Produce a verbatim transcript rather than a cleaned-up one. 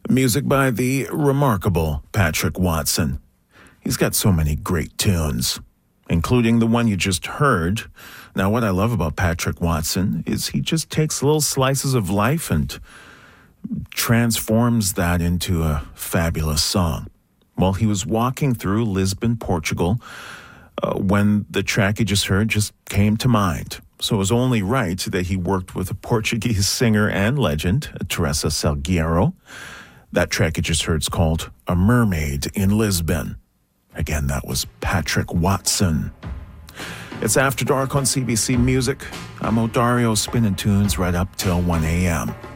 Music by the remarkable Patrick Watson. He's got so many great tunes, including the one you just heard. Now, what I love about Patrick Watson is he just takes little slices of life and transforms that into a fabulous song. Well, he was walking through Lisbon, Portugal, uh, when the track you just heard just came to mind. So it was only right that he worked with a Portuguese singer and legend, Teresa Salgueiro. That track you just heard is called A Mermaid in Lisbon. Again, that was Patrick Watson. It's After Dark on C B C Music. I'm Odario, spinning tunes right up till one a.m.